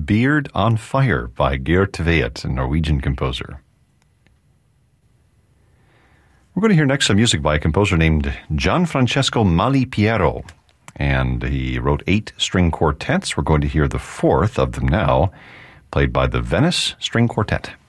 Beard on Fire by Geir Tveit, a Norwegian composer. We're going to hear next some music by a composer named Gianfrancesco Malipiero, and he wrote 8 string quartets. We're going to hear the 4th of them now, played by the Venice String Quartet.